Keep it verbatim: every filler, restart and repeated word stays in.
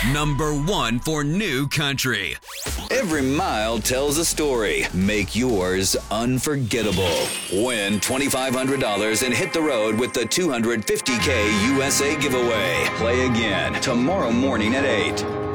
Number one for New Country. Every mile tells a story. Make yours unforgettable. Win twenty-five hundred dollars and hit the road with the two hundred fifty K U S A giveaway. Play again tomorrow morning at eight.